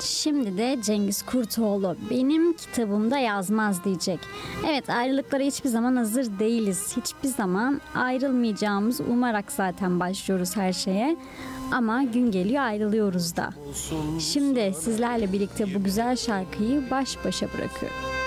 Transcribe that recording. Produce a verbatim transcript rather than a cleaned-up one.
Şimdi de Cengiz Kurtoğlu benim kitabımda yazmaz diyecek. Evet, ayrılıklara hiçbir zaman hazır değiliz. Hiçbir zaman ayrılmayacağımızı umarak zaten başlıyoruz her şeye. Ama gün geliyor ayrılıyoruz da. Şimdi sizlerle birlikte bu güzel şarkıyı baş başa bırakıyorum.